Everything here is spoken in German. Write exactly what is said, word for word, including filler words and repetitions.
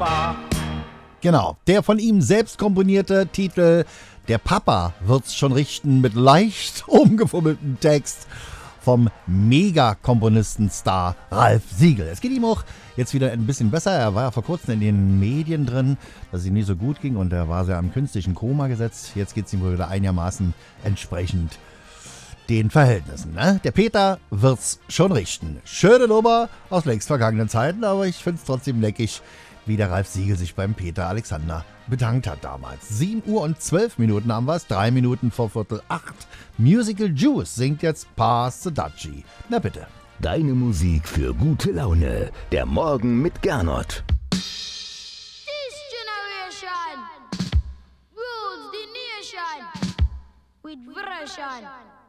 Papa. Genau, der von ihm selbst komponierte Titel Der Papa wird's schon richten mit leicht umgefummeltem Text vom Mega-Komponistenstar Ralf Siegel. Es geht ihm auch jetzt wieder ein bisschen besser. Er war ja vor kurzem in den Medien drin, dass es ihm nicht so gut ging und er war sehr am künstlichen Koma gesetzt. Jetzt geht es ihm wohl wieder einigermaßen entsprechend den Verhältnissen. Ne? Der Peter wird's schon richten. Schöne Nummer aus längst vergangenen Zeiten, aber ich finde es trotzdem leckig, wie der Ralf Siegel sich beim Peter Alexander bedankt hat damals. sieben Uhr und zwölf Minuten haben wir es, drei Minuten vor Viertel acht. Musical Juice singt jetzt Pass the Dutchie. Na bitte. Deine Musik für gute Laune. Der Morgen mit Gernot. This generation rules the nation with version.